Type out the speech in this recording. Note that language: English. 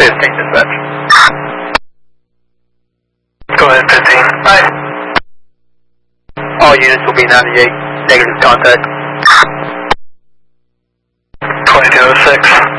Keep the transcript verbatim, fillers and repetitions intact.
fifteen dispatch. Go ahead, fifteen. Alright. All units will be ninety-eight, negative contact. twenty-two oh six.